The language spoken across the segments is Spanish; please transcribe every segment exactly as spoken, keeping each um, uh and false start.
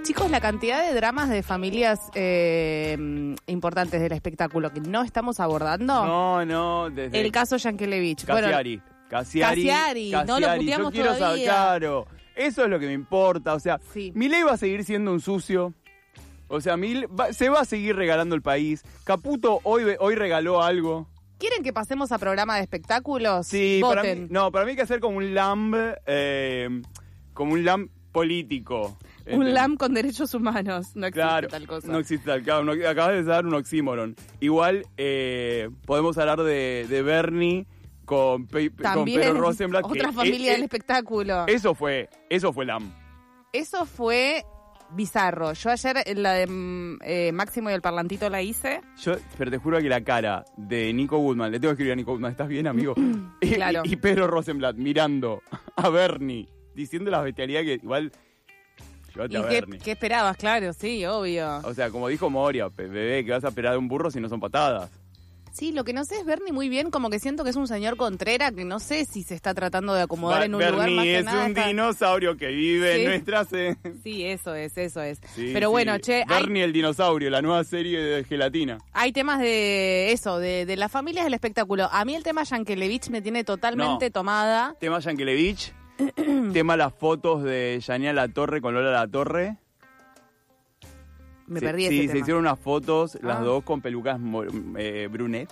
Chicos, la cantidad de dramas de familias eh, importantes del espectáculo que no estamos abordando. No, no. Desde El caso Yankelevich. Cassiari. Bueno, Cassiari. Cassiari, no lo puteamos Yo quiero todavía. saber, claro. Eso es lo que me importa. O sea, Sí. Milei va a seguir siendo un sucio. O sea, Mil, va, se va a seguir regalando el país. Caputo hoy, hoy regaló algo. ¿Quieren que pasemos a programa de espectáculos? Sí, para Voten. mí, no, para mí hay que hacer como un L A M, eh, como un L A M político. Un Este, L A M con derechos humanos. No existe Claro, tal cosa. no existe tal cosa. No, acabas de dar un oxímoron. Igual eh, podemos hablar de, de Bernie con, Pe- con También Pedro Rosenblatt. que otra familia eh, del eh, espectáculo. Eso fue, eso fue L A M. Eso fue bizarro. Yo ayer en la de mm, eh, Máximo y el Parlantito la hice. Yo, pero te juro que la cara de Nico Goodman, le tengo que escribir a Nico Goodman, ¿estás bien, amigo? Y- Claro. y, y Pedro Rosenblatt mirando a Bernie, diciendo las bestialidades que igual... Llévate ¿Y a qué, Bernie. qué esperabas? Claro, sí, obvio. O sea, como dijo Moria, pe- bebé, que vas a esperar de un burro si no son patadas. Sí, lo que no sé es Bernie muy bien, como que siento que es un señor Contrera que no sé si se está tratando de acomodar Ba- en un Bernie lugar más que es nada. un está- dinosaurio que vive Sí. en nuestras... eh, Sí, eso es, eso es. sí, Pero sí. bueno, che, hay, Bernie el dinosaurio, la nueva serie de gelatina. hay temas de eso, de, de las familias del espectáculo. A mí el tema Yankelevich me tiene totalmente No. tomada. Tema Yankelevich. Tema las fotos de Yanina Latorre con Lola Latorre. Me Sí, perdí Sí, ese se tema. hicieron unas fotos, las Ah. dos con pelucas mo- eh, brunette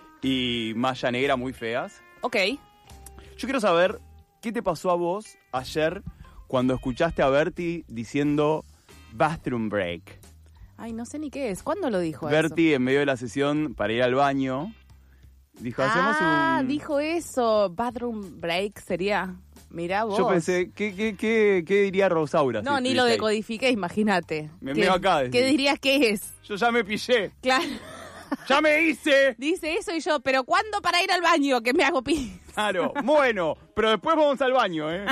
y malla negra muy feas. Ok. Yo quiero saber, ¿qué te pasó a vos ayer cuando escuchaste a Bertie diciendo bathroom break? Ay, no sé ni qué es. ¿Cuándo lo dijo Bertie, en medio de la sesión, para ir al baño, dijo, eso? hacemos Ah, un... dijo eso. Bathroom break sería. Mirá vos. Yo pensé, ¿qué, qué, qué, qué diría Rosaura? No, si ni lo estuviese ahí? decodifiqué, imagínate. Me ¿Qué- meo acá, decís. ¿Qué dirías que es? Yo ya me pillé, Claro. ya me hice. Dice eso y yo, pero ¿cuándo para ir al baño? Que me hago pis. Claro, bueno, pero después vamos al baño, ¿eh?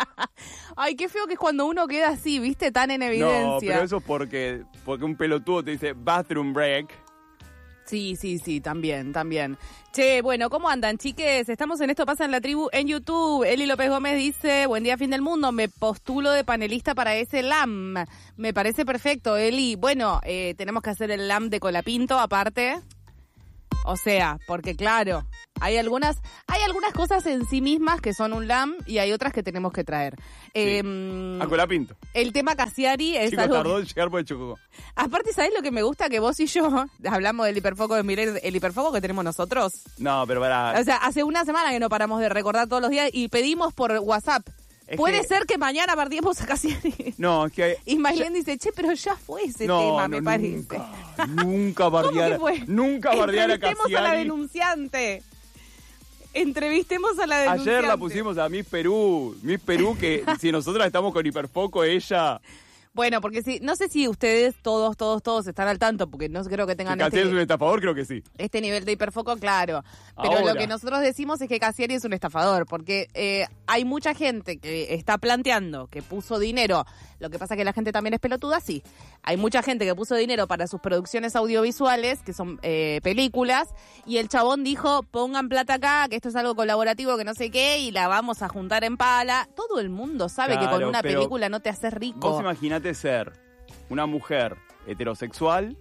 Ay, qué feo que es cuando uno queda así, ¿viste? Tan en evidencia. No, pero eso es porque, porque un pelotudo te dice bathroom break. Sí, sí, sí, también, también. Che, bueno, ¿cómo andan, chiques? Estamos en Esto Pasa en la Tribu en YouTube. Eli López Gómez dice, buen día, fin del mundo, me postulo de panelista para ese L A M. Me parece perfecto, Eli. Bueno, eh, tenemos que hacer el L A M de Colapinto, aparte. O sea, porque claro, hay algunas, hay algunas cosas en sí mismas que son un L A M y hay otras que tenemos que traer. Eh, A Colapinto. el tema Cassiari es Chicos, algo... tardó en llegar por el Chocó. Aparte, ¿sabés lo que me gusta? Que vos y yo hablamos del hiperfoco de Mireille, el hiperfoco que tenemos nosotros. No, pero para... O sea, hace una semana que no paramos de recordar todos los días y pedimos por WhatsApp. Es Puede que- ser que mañana partimos a Cassiari. No, es que... hay- Y Maylén dice, che, pero ya fue ese no, tema, no, me parece. Nunca, nunca bardear, ¿Cómo que fue? nunca bardear a Entrevistemos a la Cassiari. denunciante. Entrevistemos a la denunciante. Ayer la pusimos a Miss Perú. Miss Perú, que si nosotras estamos con hiperfoco, ella... Bueno, porque sí, no sé si ustedes todos, todos, todos están al tanto, porque no creo que Si tengan Cassiari es un este, estafador, creo que sí. este nivel de hiperfoco, claro. Pero Ahora. lo que nosotros decimos es que Cassiari es un estafador, porque eh, hay mucha gente que está planteando que puso dinero. Lo que pasa es que la gente también es pelotuda, sí. Hay mucha gente que puso dinero para sus producciones audiovisuales, que son eh, películas, y el chabón dijo, pongan plata acá, que esto es algo colaborativo, que no sé qué, y la vamos a juntar en pala. Todo el mundo sabe que con Claro, una pero película no te haces rico. Vos imaginate ser una mujer heterosexual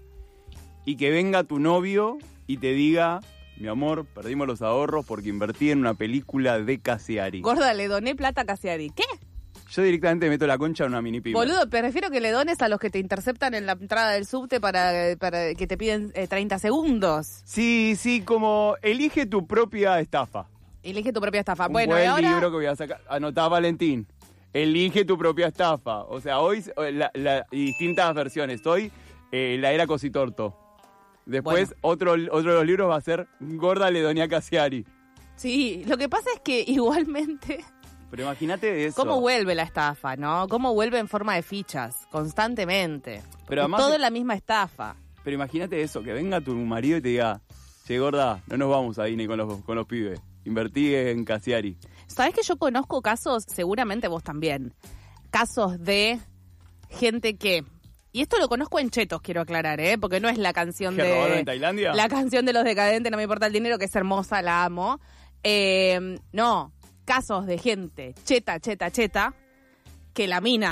y que venga tu novio y te diga, mi amor, perdimos los ahorros porque invertí en una película de Cassiari. Gorda, le doné plata a Cassiari. ¿Qué? Yo directamente meto la concha en una mini pyme. Boludo, prefiero que le dones a los que te interceptan en la entrada del subte para, para que te piden eh, treinta segundos. Sí, sí, como elige tu propia estafa. Elige tu propia estafa. Un Bueno, buen y ahora... libro que voy a sacar. Anotá, Valentín. Elige tu propia estafa. O sea, hoy eh, la, la- y distintas versiones. Hoy eh, la era Cositorto. Después Bueno. otro, otro de los libros va a ser Gorda le doné a Cassiari. Sí, lo que pasa es que igualmente... Pero imagínate eso. ¿Cómo vuelve la estafa, no? ¿Cómo vuelve en forma de fichas? Constantemente. Pero además- Todo en la misma estafa. Pero imagínate eso, que venga tu marido y te diga, che, gorda, no nos vamos a Disney con los, con los pibes. Invertí en Cassiari. ¿Sabés que yo conozco casos, seguramente vos también, casos de gente que... Y esto lo conozco en chetos, quiero aclarar, ¿eh? Porque no es la canción ¿Que de... robaron en Tailandia? La canción de los decadentes, no me importa el dinero, que es hermosa, la amo. Eh, no, casos de gente cheta, cheta, cheta, que la mina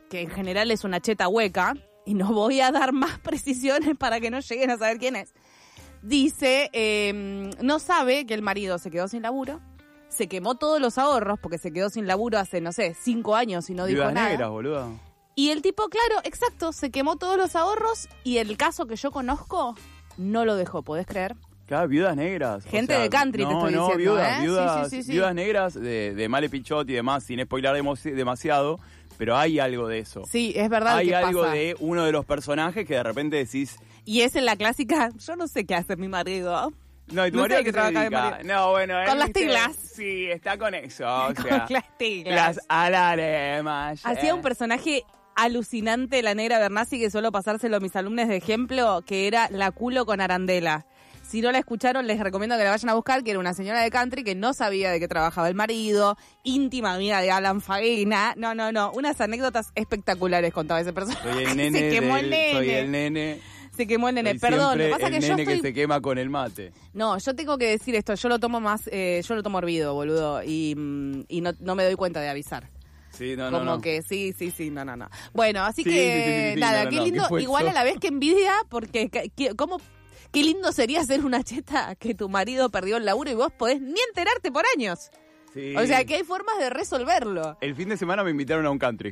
que en general es una cheta hueca, y no voy a dar más precisiones para que no lleguen a saber quién es, dice, eh, no sabe que el marido se quedó sin laburo, se quemó todos los ahorros, porque se quedó sin laburo hace, no sé, cinco años y no dijo Viudas nada. negras, boludo. Y el tipo, claro, exacto, se quemó todos los ahorros y el caso que yo conozco no lo dejó, ¿podés creer? Claro, viudas negras. Gente o sea, de country, no, te estoy no, diciendo, viudas, ¿eh? viudas, Sí, sí, sí, sí. viudas negras de, de Male Pichot y demás, sin spoiler demo- demasiado, pero hay algo de eso. Sí, es verdad Hay que algo pasa. de uno de los personajes que de repente decís... Y es en la clásica, yo no sé qué hace mi marido. No, ¿y tu No marido sé qué qué trabaja de trabaja? marido. No, bueno, Con él, las viste, tiglas. Sí, está con eso, o Con sea... las tiglas. Las alarmas. Hacía un personaje alucinante, la negra Bernasi, que suelo pasárselo a mis alumnos de ejemplo, que era la culo con arandela. Si no la escucharon, les recomiendo que la vayan a buscar, que era una señora de country que no sabía de qué trabajaba el marido, íntima amiga de Alan Faguina. No, no, no, unas anécdotas espectaculares contaba ese personaje. Soy el nene Se quemó del- el nene. Soy el nene. Se quemó el nene. soy Perdón, lo siempre que pasa el es que yo nene estoy... que se quema con el mate. No, yo tengo que decir esto, yo lo tomo más, eh, yo lo tomo hervido, boludo, y, mm, y no, no me doy cuenta de avisar. Sí, no, Como no, no. que sí, sí, sí, no, no, no. Bueno, así Sí, que sí, sí, sí, sí, nada, no, no, qué no, lindo, ¿qué fue igual eso? a la vez que envidia, porque ca- qué- cómo, qué lindo sería ser una cheta que tu marido perdió el laburo y vos podés ni enterarte por años. Sí. O sea, que hay formas de resolverlo. El fin de semana me invitaron a un country.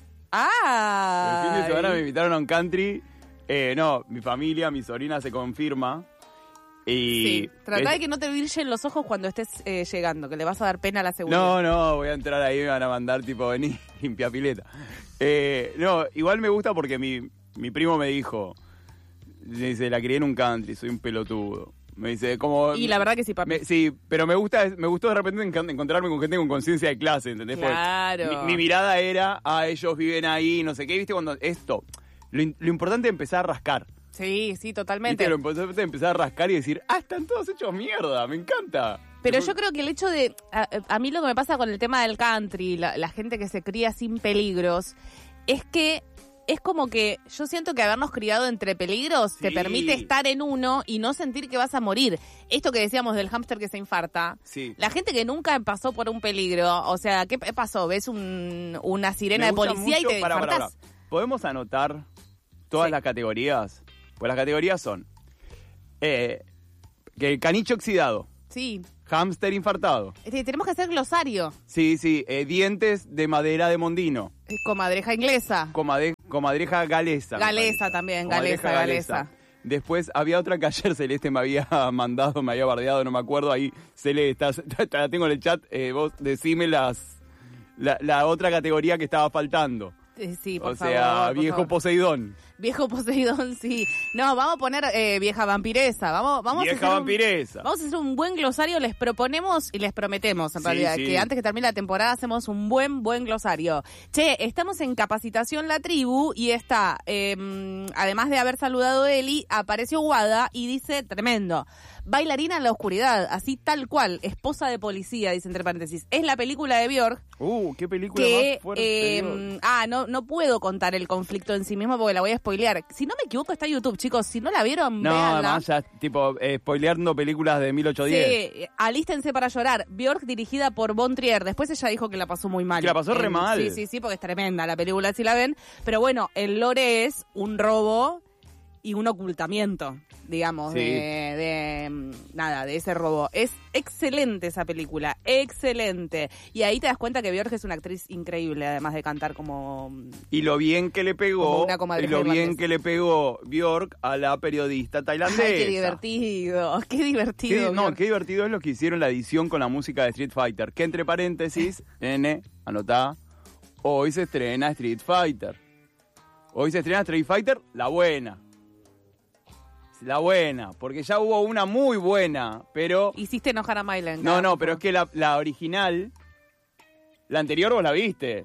Ah. El fin de semana me invitaron a un country. Eh, no, mi familia, mi sobrina se confirma. Y Sí, tratá es- de que no te brillen los ojos cuando estés eh, llegando, que le vas a dar pena a la seguridad. No, no, voy a entrar ahí y me van a mandar tipo, vení, limpia pileta. Eh, no, igual me gusta porque mi, mi primo me dijo, me dice, la crié en un country, soy un pelotudo. Me dice, como... Y la verdad que sí, papi. me- sí, pero me gusta, me gustó de repente encan- encontrarme con gente con conciencia de clase, ¿entendés? Porque Claro. Mi, mi mirada era, ah, ellos viven ahí, no sé qué, ¿viste? Cuando esto, lo, in- lo importante es empezar a rascar. Sí, sí, totalmente. ¿Viste? Lo importante es empezar a rascar y decir, ah, están todos hechos mierda, me encanta. Pero yo creo que el hecho de... A, a mí lo que me pasa con el tema del country, la, la gente que se cría sin peligros, es que es como que yo siento que habernos criado entre peligros te Sí. permite estar en uno y no sentir que vas a morir. Esto que decíamos del hámster que se infarta, Sí. la gente que nunca pasó por un peligro, o sea, ¿qué pasó? ¿Ves un, una sirena Me de gusta policía mucho- y te pará, pará, infartás? pará. ¿Podemos anotar todas Sí. las categorías? Pues las categorías son eh, que el caniche oxidado, Sí. hámster infartado, Este, tenemos que hacer glosario. sí, sí, eh, dientes de madera de mondino, Eh, Comadreja inglesa. comade- comadreja galesa. me Galesa parece. también, Comadreja galesa, galesa. Después había otra que ayer Celeste me había mandado, me había bardeado, no me acuerdo. Ahí, Celeste, estás, la tengo en el chat. eh, vos decime las la, la otra categoría que estaba faltando. Eh, Sí, por O favor. sea, por viejo favor. Poseidón. Viejo Poseidón, sí. No, vamos a poner eh, vieja vampiresa. Vamos, vamos a Vieja hacer un- vampiresa. vamos a hacer un buen glosario. Les proponemos y les prometemos, en Sí, realidad, sí. que antes que termine la temporada hacemos un buen, buen glosario. Che, estamos en Capacitación La Tribu y está, eh, además de haber saludado Eli, apareció Guada y dice, tremendo, bailarina en la oscuridad, así tal cual, esposa de policía, dice entre paréntesis. Es la película de Björk. Uh, qué película Que, más fuerte. eh, Dios. ah, no, no puedo contar el conflicto en sí mismo porque la voy a spoilear. Si no me equivoco, está en YouTube, chicos. Si no la vieron, no, véanla. además ya, tipo, eh, spoileando películas de mil ochocientos diez. Sí, alístense para llorar. Björk dirigida por Von Trier. Después ella dijo que la pasó muy mal. Que la pasó re Eh, mal. Sí, sí, sí, porque es tremenda la película si la ven. Pero bueno, el lore es un robo y un ocultamiento, digamos, Sí. de, de, mm, nada, de ese robo. Es excelente esa película, excelente. Y ahí te das cuenta que Björk es una actriz increíble, además de cantar como... Y lo bien que le Como pegó, una comadreja y lo bien irlandesa. que le pegó Björk a la periodista tailandesa. Ay, qué divertido, qué divertido. Qué- no, Björk. qué divertido es lo que hicieron la edición con la música de Street Fighter. Que entre paréntesis, N, anotá, hoy se estrena Street Fighter. Hoy se estrena Street Fighter, la buena. La buena, porque ya hubo una muy buena, pero... Hiciste enojar a Mylan. No, no, pero es que la, la original, la anterior vos la viste.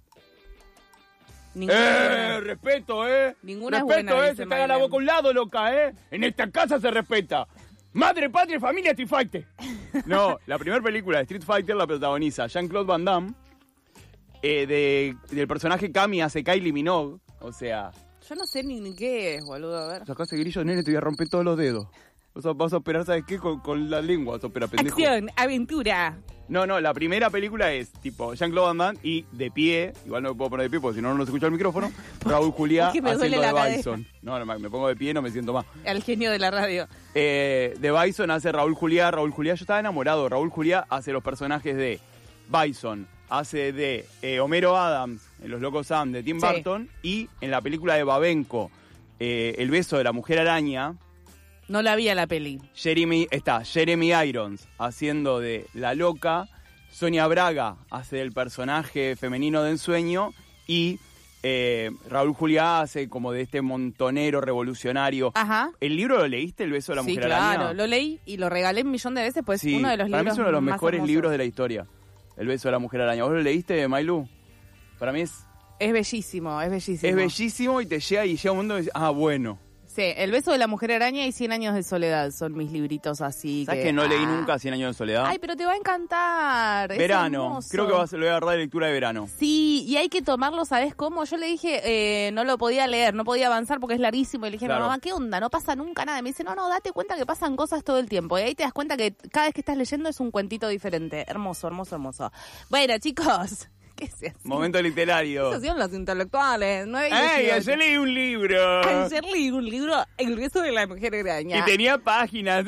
Ninguna- ¡Eh! Respeto, ¿eh? Ninguna es respeto, buena, ¿eh? dice Se te haga la Maylen. boca a un lado, loca, ¿eh? En esta casa se respeta. Madre, patria, familia, Street Fighter. No, la primera película de Street Fighter la protagoniza Jean-Claude Van Damme, eh, de, del personaje Kami hace Kylie Minogue. O sea, Yo no sé ni, ni qué es, boludo, a ver. sacá ese grillo, nene, te voy a romper todos los dedos. Vas a, vas a operar, ¿sabes qué? Con, con la lengua vas a operar, pendejo. Acción, aventura. No, no, la primera película es tipo Jean-Claude Van Damme y de pie, igual no me puedo poner de pie porque si no, no se escucha el micrófono, Raúl Juliá Porque me duele haciendo la de Bison. No, no, me pongo de pie, no me siento más. Al genio de la radio. Eh, de Bison hace Raúl Juliá, Raúl Juliá, yo estaba enamorado, Raúl Juliá hace los personajes de Bison, hace de eh, Homero Adams en Los Locos Sam de Tim Sí. Burton y en la película de Babenco, eh, El beso de la mujer araña, No la vi a la peli. Jeremy, está Jeremy Irons haciendo de la loca, Sonia Braga hace del personaje femenino de Ensueño y eh, Raúl Juliá hace como de este montonero revolucionario. Ajá. ¿El libro lo leíste, El beso de la Sí, mujer claro. araña? Lo leí y lo regalé un millón de veces, pues Sí, uno de los para libros mí es uno de los más mejores hermosos. libros de la historia, El beso de la mujer araña. ¿Vos lo leíste, Mailu? Para mí es, Es bellísimo, es bellísimo. es bellísimo y te llega y llega un mundo y dices, ah, bueno. Sí, El beso de la mujer araña y Cien años de soledad son mis libritos así. ¿Sabes que no ah. leí nunca Cien años de soledad? Ay, pero te va a encantar. Es Verano, hermoso. creo que vas, lo voy a agarrar de lectura de verano. Sí, y hay que tomarlo, ¿sabes cómo? Yo le dije, eh, no lo podía leer, no podía avanzar porque es larguísimo. Y le dije, Claro. mamá, ¿qué onda? No pasa nunca nada. Y me dice, no, no, date cuenta que pasan cosas todo el tiempo. Y ahí te das cuenta que cada vez que estás leyendo es un cuentito diferente. Hermoso, hermoso, hermoso. Bueno, chicos, ¿qué se hace? Momento literario. ¿Qué hacían los intelectuales? nueve y ¡Ey, dieciocho. ayer leí un libro! Ayer leí un libro, El beso de la mujer araña. Y tenía páginas.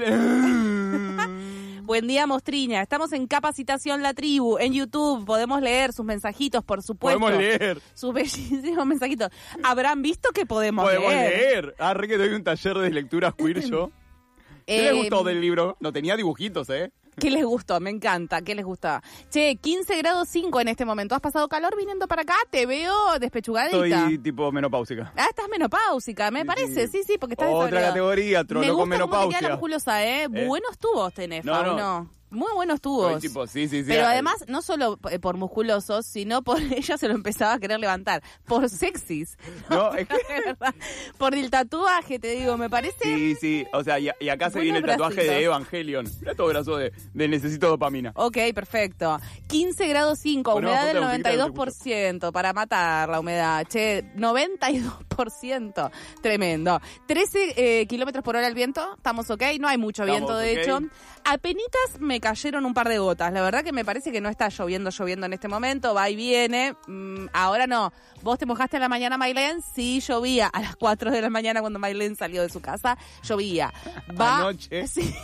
Buen día, Mostriña. Estamos en Capacitación La Tribu, en YouTube. Podemos leer sus mensajitos, por supuesto. Podemos leer. Sus bellísimos mensajitos. ¿Habrán visto que podemos, Podemos leer? leer. Ah, re que doy un taller de lecturas queer yo. ¿Qué Eh, les gustó del libro? No tenía dibujitos, ¿eh? ¿Qué les gustó? Me encanta. ¿Qué les gusta? Che, quince grados cinco en este momento. ¿Has pasado calor viniendo para acá? Te veo despechugadita. Estoy tipo menopáusica. Ah, estás menopáusica, me Sí, parece. Sí, sí. sí, porque estás Otra desorientada. categoría, trolo Me con gusta cómo te queda menopausia. la musculosa, ¿eh? ¿Eh? Buenos tubos tenés, No, no. Fauno. Muy buenos tubos. Soy tipo, sí, sí, sí. Pero ah, además, no solo p- por musculosos, sino por ella se lo empezaba a querer levantar. Por sexys. No, es que... De verdad. Por el tatuaje, te digo, me parece. Sí, sí. O sea, y, y acá se Buenos viene el tatuaje bracitos. de Evangelion. Mira todo brazo de, de necesito dopamina. Ok, perfecto. quince grados cinco, Ponemos humedad foto del de noventa y dos musiquita, por no te ciento para matar la humedad. Che, noventa y dos por ciento. Tremendo. trece eh, kilómetros por hora el viento. Estamos ok. No hay mucho Estamos viento, de ok. hecho. Apenitas me cayeron un par de gotas. La verdad que me parece que no está lloviendo, lloviendo en este momento. Va y viene. Mm, ahora no. ¿Vos te mojaste en la mañana, Mailén? Sí, llovía. A las cuatro de la mañana cuando Mailén salió de su casa, llovía. Va... Anoche. Sí.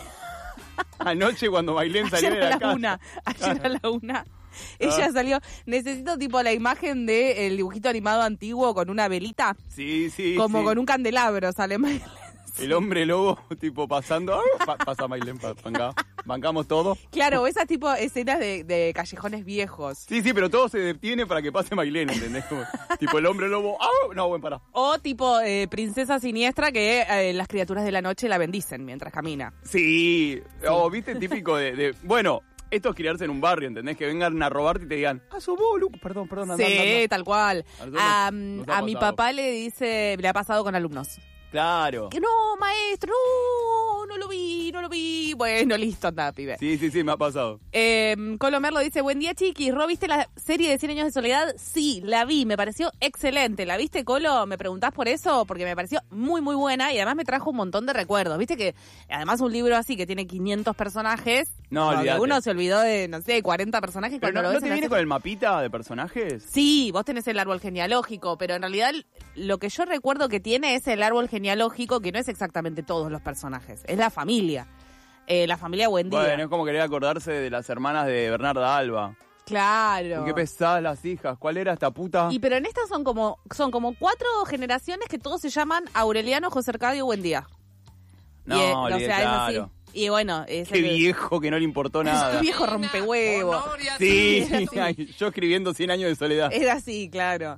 Anoche cuando Bailén salió Ayer de a la la casa. una. Ayer a la una. Ella Ah. salió. Necesito tipo la imagen del dibujito animado antiguo con una velita. Sí, sí, Como sí. con un candelabro, sale Mailén. El hombre lobo, tipo, pasando. ¡ah! Pa- pasa Bailén, pa- banca- bancamos todo. Claro, esas tipo escenas de, de callejones viejos. Sí, sí, pero todo se detiene para que pase Bailén, ¿entendés? Como, tipo, el hombre lobo. ¡ah! No, bueno, pará. O tipo eh, princesa siniestra que eh, las criaturas de la noche la bendicen mientras camina. Sí. O, viste, típico de, de- Bueno, esto es criarse en un barrio, ¿entendés? Que vengan a robarte y te digan, ah, sos vos, Lu. Perdón, perdón, anda, Sí, anda, anda. tal cual. A nosotros A, nos ha a mi pasado. papá le dice, le ha pasado con alumnos. Claro. Que no, maestro, no, no lo vi, no lo vi. Bueno, listo, anda, pibe. Sí, sí, sí, me ha pasado. Eh, Colo Merlo dice, buen día, chiquis. ¿Ro viste la serie de Cien años de soledad? Sí, la vi, me pareció excelente. ¿La viste, Colo? ¿Me preguntás por eso? Porque me pareció muy, muy buena y además me trajo un montón de recuerdos. Viste que, además, un libro así que tiene quinientos personajes. No, como que olvídate. uno se olvidó de, no sé, cuarenta personajes. Pero cuando no, lo ¿no ves te en la viene serie. con el mapita de personajes? Sí, vos tenés el árbol genealógico, pero en realidad lo que yo recuerdo que tiene es el árbol genealógico, que no es exactamente todos los personajes, es la familia. Eh, la familia Buendía. Bueno, es como querer acordarse de las hermanas de Bernarda Alba. Claro. Qué pesadas las hijas. ¿Cuál era esta puta? Y pero en estas son como son como cuatro generaciones que todos se llaman Aureliano, José Arcadio, Buendía. No, y, eh, olvidé, o sea, es así. claro. Y bueno, es Qué el- viejo que no le importó nada. viejo rompehuevo. Sí, Sí, era ay, yo escribiendo cien años de soledad. Era así, claro.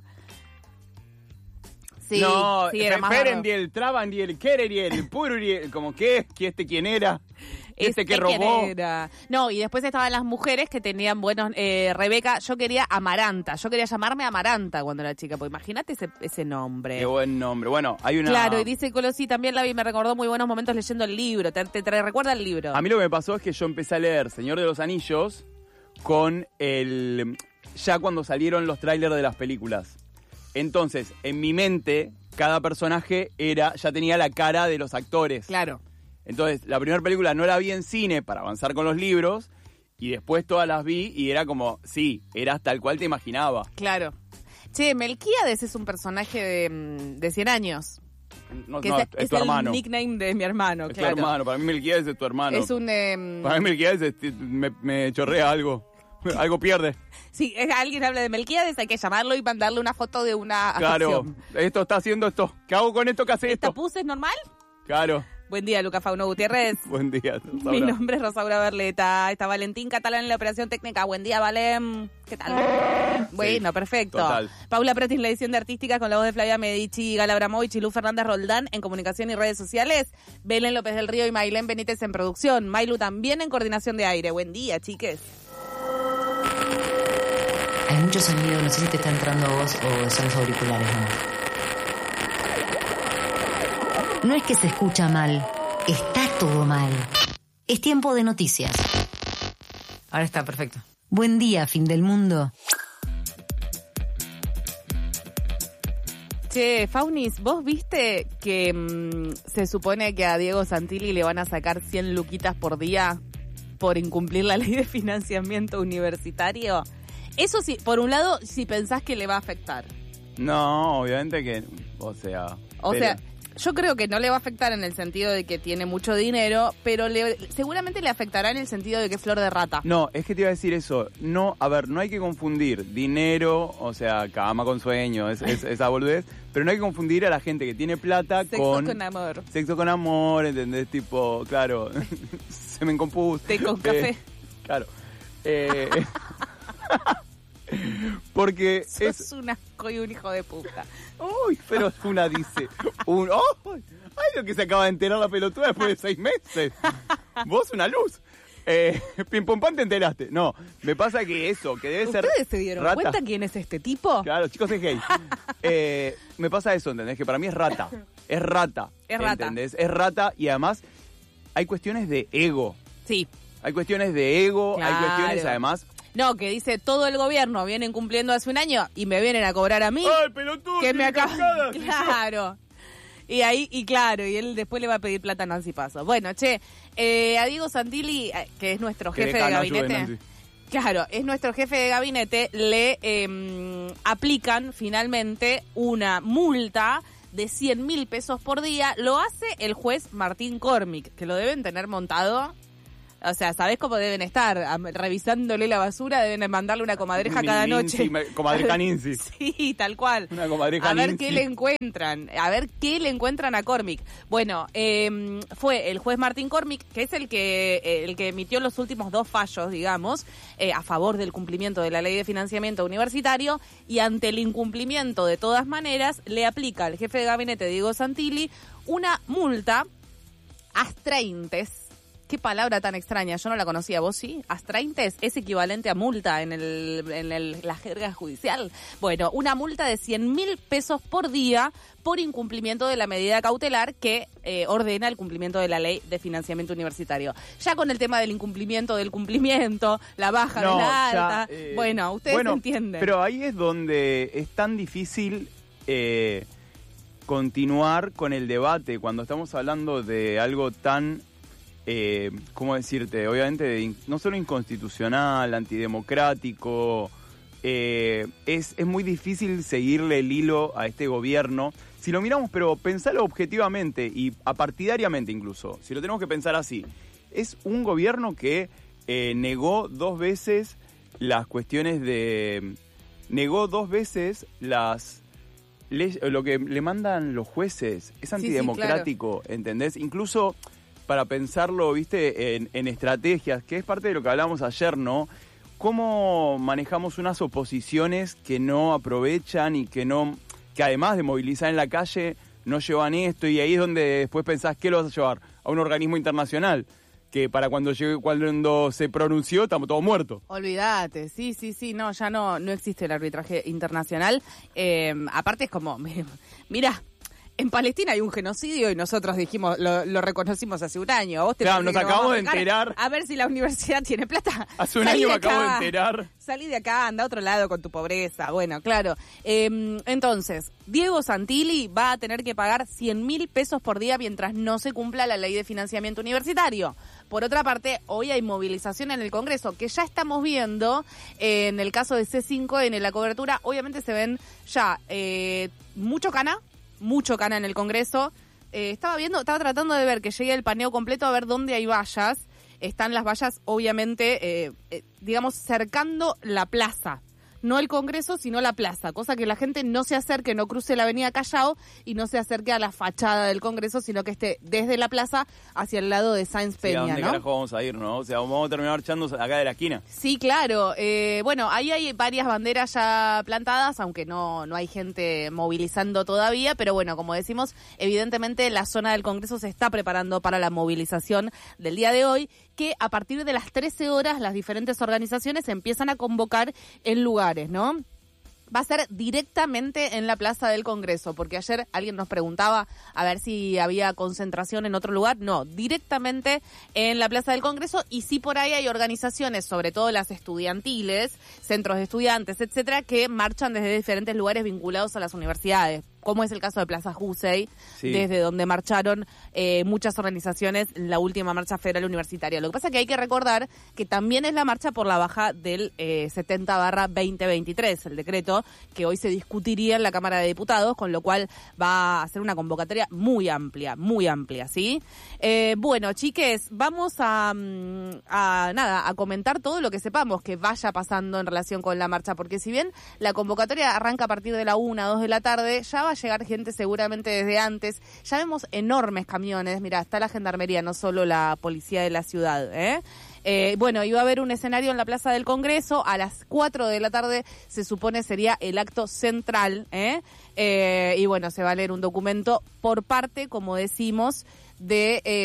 Sí, no, sí, era más bárbaro. Ferendiel, Trabandiel, Kereriel, Pururiel, como qué, ¿Qui este quién era? Este que ¿quién robó. era? No, y después estaban las mujeres que tenían buenos... Eh, Rebeca, yo quería Amaranta. Yo quería llamarme Amaranta cuando era chica, porque imagínate ese, ese nombre. Qué buen nombre. Bueno, hay una... Claro, y dice Colosí, también la vi, me recordó muy buenos momentos leyendo el libro. Te, te, te recuerda el libro. A mí lo que me pasó es que yo empecé a leer Señor de los Anillos con el... ya cuando salieron los trailers de las películas. Entonces, en mi mente, cada personaje era ya tenía la cara de los actores. Claro. Entonces, la primera película no la vi en cine para avanzar con los libros, y después todas las vi y era como, sí, eras tal cual te imaginaba. Claro. Che, Melquíades es un personaje de, de cien años. No, que no, es, es, es tu el hermano. nickname de mi hermano, Es claro. tu hermano, para mí Melquíades es tu hermano. Es un... Eh, Para mí Melquíades es- me, me chorrea algo, algo pierde. si es- alguien habla de Melquíades, hay que llamarlo y mandarle una foto de una Claro, afección. esto está haciendo esto. ¿Qué hago con esto que hace ¿Esta esto? puse es normal? Claro, Buen día, Luca Fauno Gutiérrez. buen día. Mi Rosaura. nombre es Rosaura Berleta. Está Valentín Catalán en la operación técnica. Buen día, Valem. ¿Qué tal? Bueno, perfecto. total. Paula Preti en la edición de Artística con la voz de Flavia Medici, Gala Abramovich y Lu Fernández Roldán en comunicación y redes sociales. Belén López del Río y Mailén Benítez en producción. Mailu también en coordinación de aire. Buen día, chiques. Hay mucho sonido, no sé si te está entrando a vos o son los auriculares, amor. No es que se escucha mal, está todo mal. Es tiempo de noticias. Ahora está, perfecto. Buen día, fin del mundo. Che, Faunis, ¿vos viste que mmm, se supone que a Diego Santilli le van a sacar cien luquitas por día por incumplir la ley de financiamiento universitario? Eso sí, por un lado, si pensás que le va a afectar. No, obviamente que, o sea... O pero- sea, yo creo que no le va a afectar en el sentido de que tiene mucho dinero, pero le, seguramente le afectará en el sentido de que es flor de rata. No, es que te iba a decir eso. No, a ver, no hay que confundir dinero, o sea, cama con sueño, es, es- esa boludez, pero no hay que confundir a la gente que tiene plata Sexo con... con amor. Sexo con amor, ¿entendés? Tipo, claro, se me compus. Té con Eh, café. claro. Eh, porque Sos es... un asco y un hijo de puta. Uy, pero una dice... Un, ¡oh! ¡Ay, lo que se acaba de enterar la pelotuda después de seis meses! Vos una luz. Eh, pim pum pam te enteraste. No, me pasa que eso, que debe ser... ¿Ustedes se dieron rata. cuenta quién es este tipo? Claro, chicos, es gay. Eh, me pasa eso, ¿entendés? Que para mí es rata. Es rata. Es rata. ¿Entendés? Es rata y además hay cuestiones de ego. Sí. Hay cuestiones de ego, Claro. hay cuestiones además... No, que dice todo el gobierno vienen cumpliendo hace un año y me vienen a cobrar a mí. ¡Ay, pelotudo! que me tiene acaba. cascada! Claro. Y ahí, y claro, y él después le va a pedir plata a Nancy Paso. Bueno, che, eh, a Diego Santilli, eh, que es nuestro Que jefe de decano, ayude, gabinete. Nancy. Claro, es nuestro jefe de gabinete, le eh, aplican finalmente una multa de cien mil pesos por día. Lo hace el juez Martín Cormick, que lo deben tener montado. O sea, ¿sabés cómo deben estar? Am- Revisándole la basura, deben mandarle una comadreja Ni- cada Ninzi, noche. me- comadreja Ninzi. Sí, tal cual. Una comadreja A ver Ninzi. qué le encuentran, a ver qué le encuentran a Cormick. Bueno, eh, fue el juez Martín Cormick, que es el que eh, el que emitió los últimos dos fallos, digamos, eh, a favor del cumplimiento de la ley de financiamiento universitario, y ante el incumplimiento de todas maneras, le aplica al jefe de gabinete Diego Santilli una multa astraintes. Qué palabra tan extraña, yo no la conocía, ¿vos sí? Astraintes es equivalente a multa en, el, en el, la jerga judicial. Bueno, una multa de cien mil pesos por día por incumplimiento de la medida cautelar que eh, ordena el cumplimiento de la ley de financiamiento universitario. Ya con el tema del incumplimiento del cumplimiento, la baja No, de la ya, alta, eh, bueno, ustedes bueno, entienden. Pero ahí es donde es tan difícil eh, continuar con el debate cuando estamos hablando de algo tan... Eh, ¿cómo decirte? Obviamente de in- no solo inconstitucional, antidemocrático, eh, es, es muy difícil seguirle el hilo a este gobierno. Si lo miramos, pero pensalo objetivamente y apartidariamente incluso, si lo tenemos que pensar así, es un gobierno que eh, negó dos veces las cuestiones de... negó dos veces las... le- lo que le mandan los jueces. Es sí, antidemocrático, ¿entendés? Incluso... para pensarlo, viste, en, en estrategias, que es parte de lo que hablamos ayer, ¿no? Cómo manejamos unas oposiciones que no aprovechan y que no, que además de movilizar en la calle, no llevan esto, y ahí es donde después pensás, ¿qué lo vas a llevar? A un organismo internacional, que para cuando llegue, cuando se pronunció, estamos todos muertos. Olvídate, sí, sí, sí, no, ya no, no existe el arbitraje internacional. Eh, aparte es como, mira, en Palestina hay un genocidio y nosotros dijimos, lo, lo reconocimos hace un año. ¿Vos te claro, nos que acabamos de dejar? enterar. A ver si la universidad tiene plata. Hace un Salí año de me acabo acá. de enterar. Salí de acá, anda a otro lado con tu pobreza. Bueno, claro. Eh, entonces, Diego Santilli va a tener que pagar cien mil pesos por día mientras no se cumpla la ley de financiamiento universitario. Por otra parte, hoy hay movilización en el Congreso, que ya estamos viendo eh, en el caso de C cinco, en la cobertura, obviamente se ven ya eh, mucho cana, mucho cana en el Congreso. Eh, estaba viendo, estaba tratando de ver que llegue el paneo completo a ver dónde hay vallas. Están las vallas, obviamente, eh, eh, digamos, cercando la plaza. No el Congreso, sino la plaza. Cosa que la gente no se acerque, no cruce la avenida Callao y no se acerque a la fachada del Congreso, sino que esté desde la plaza hacia el lado de Sáenz Peña, Sí, ¿a dónde ¿no? carajo vamos a ir, no? O sea, vamos a terminar echando acá de la esquina. Sí, claro. Eh, bueno, ahí hay varias banderas ya plantadas, aunque no, no hay gente movilizando todavía, pero bueno, como decimos, evidentemente la zona del Congreso se está preparando para la movilización del día de hoy, que a partir de las trece horas las diferentes organizaciones empiezan a convocar en lugares, ¿no? Va a ser directamente en la Plaza del Congreso, porque ayer alguien nos preguntaba a ver si había concentración en otro lugar. No, directamente en la Plaza del Congreso, y sí por ahí hay organizaciones, sobre todo las estudiantiles, centros de estudiantes, etcétera, que marchan desde diferentes lugares vinculados a las universidades, como es el caso de Plaza Jusey, sí, desde donde marcharon eh, muchas organizaciones en la última marcha federal universitaria. Lo que pasa es que hay que recordar que también es la marcha por la baja del eh, setenta barra veinte veintitrés, el decreto que hoy se discutiría en la Cámara de Diputados, con lo cual va a ser una convocatoria muy amplia, muy amplia, ¿sí? Eh, bueno, chiques, vamos a, a, nada, a comentar todo lo que sepamos que vaya pasando en relación con la marcha, porque si bien la convocatoria arranca a partir de la una, dos de la tarde, ya va a llegar gente seguramente desde antes. Ya vemos enormes camiones, mira, está la gendarmería, no solo la policía de la ciudad, ¿eh? Eh, bueno, iba a haber un escenario en la Plaza del Congreso, a las cuatro de la tarde se supone sería el acto central, ¿eh? Eh, y bueno, se va a leer un documento por parte, como decimos, de eh,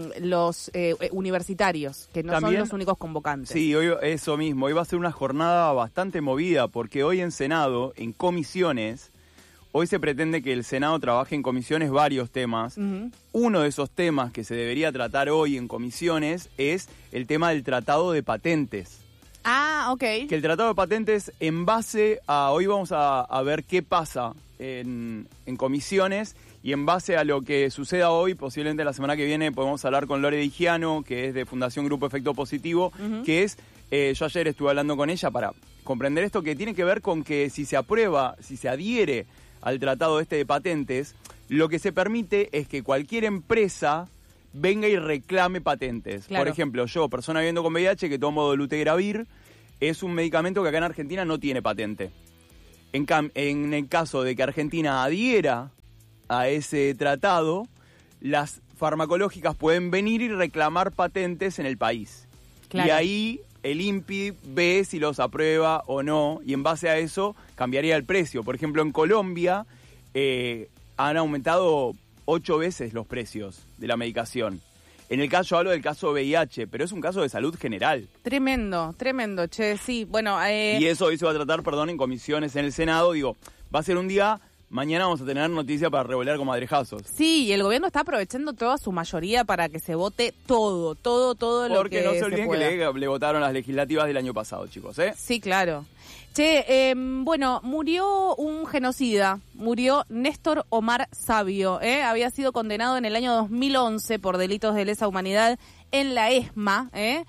los eh, universitarios, que no También, son los únicos convocantes. Sí, hoy eso mismo, hoy va a ser una jornada bastante movida, porque hoy en Senado, en comisiones, hoy se pretende que el Senado trabaje en comisiones varios temas. Uh-huh. Uno de esos temas que se debería tratar hoy en comisiones es el tema del tratado de patentes. Ah, ok. Que el tratado de patentes, en base a... Hoy vamos a, a ver qué pasa en, en comisiones, y en base a lo que suceda hoy, posiblemente la semana que viene podemos hablar con Lore Digiano, que es de Fundación Grupo Efecto Positivo, uh-huh. que es... Eh, yo ayer estuve hablando con ella para comprender esto, que tiene que ver con que si se aprueba, si se adhiere al tratado este de patentes, lo que se permite es que cualquier empresa venga y reclame patentes. Claro. Por ejemplo, yo, persona viviendo con V I H, que tomo dolutegravir, es un medicamento que acá en Argentina no tiene patente. En, cam- en el caso de que Argentina adhiera a ese tratado, las farmacológicas pueden venir y reclamar patentes en el país. Claro. Y ahí el I N P I ve si los aprueba o no, y en base a eso cambiaría el precio. Por ejemplo, en Colombia eh, han aumentado ocho veces los precios de la medicación. En el caso, yo hablo del caso V I H, pero es un caso de salud general. Tremendo, tremendo, che, sí. Bueno, eh... Y eso hoy se va a tratar, perdón, en comisiones en el Senado. Digo, va a ser un día... Mañana vamos a tener noticias para revolear como madrejazos. Sí, y el gobierno está aprovechando toda su mayoría para que se vote todo, todo, todo lo que se pueda. Porque no se olviden que le, le votaron las legislativas del año pasado, chicos, ¿eh? Sí, claro. Che, eh, bueno, murió un genocida, murió Néstor Omar Sabio, ¿eh? Había sido condenado en el año dos mil once por delitos de lesa humanidad en la ESMA, ¿eh?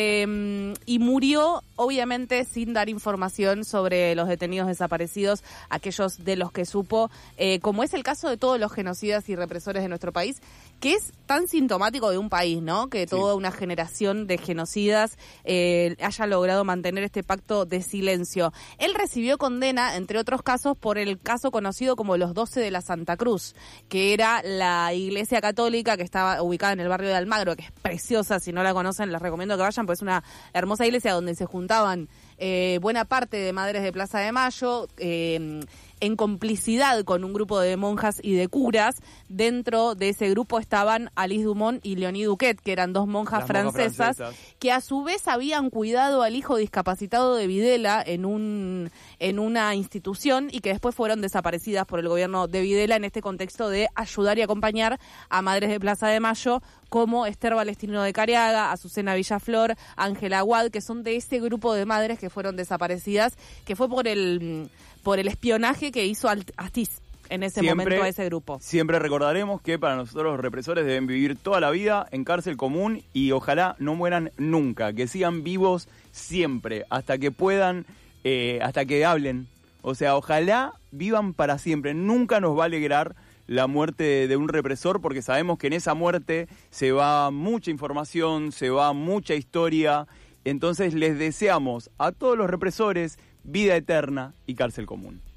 Eh, y murió obviamente sin dar información sobre los detenidos desaparecidos, aquellos de los que supo, eh, como es el caso de todos los genocidas y represores de nuestro país, que es tan sintomático de un país, ¿no? Que toda sí. una generación de genocidas eh, haya logrado mantener este pacto de silencio. Él recibió condena, entre otros casos, por el caso conocido como los doce de la Santa Cruz, que era la iglesia católica que estaba ubicada en el barrio de Almagro, que es preciosa, si no la conocen les recomiendo que vayan, pues es una hermosa iglesia donde se juntaban eh, buena parte de Madres de Plaza de Mayo, eh, en complicidad con un grupo de monjas y de curas. Dentro de ese grupo estaban Alice Dumont y Leonie Duquet, que eran dos monjas, francesas, monjas francesas, que a su vez habían cuidado al hijo discapacitado de Videla en un en una institución y que después fueron desaparecidas por el gobierno de Videla en este contexto de ayudar y acompañar a Madres de Plaza de Mayo, como Esther Balestino de Careaga, Azucena Villaflor, Ángela Aguad, que son de ese grupo de madres que fueron desaparecidas, que fue por el por el espionaje que hizo Astiz en ese siempre, momento a ese grupo. Siempre recordaremos que para nosotros los represores deben vivir toda la vida en cárcel común y ojalá no mueran nunca, que sigan vivos siempre, hasta que puedan, eh, hasta que hablen. O sea, ojalá vivan para siempre. Nunca nos va a alegrar la muerte de un represor, porque sabemos que en esa muerte se va mucha información, se va mucha historia. Entonces les deseamos a todos los represores vida eterna y cárcel común.